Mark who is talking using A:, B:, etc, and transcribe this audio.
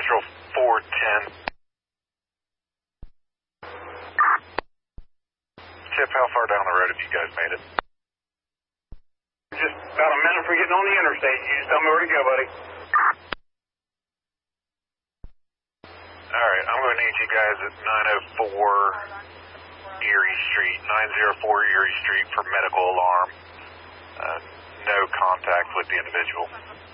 A: Central 410. Chip, how far down the road have you guys made it?
B: Just about a minute for getting on the interstate. You just tell me where to go, buddy.
A: All right, I'm going to need you guys at 904 Erie Street, 904 Erie Street for medical alarm. No contact with the individual.